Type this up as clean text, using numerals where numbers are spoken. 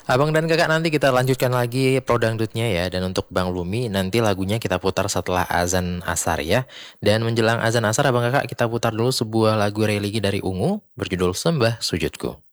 Abang dan kakak nanti kita lanjutkan lagi pro dangdutnya ya. Dan untuk Bang Lumi nanti lagunya kita putar setelah azan asar ya. Dan menjelang azan asar abang kakak kita putar dulu sebuah lagu religi dari Ungu berjudul Sembah Sujudku.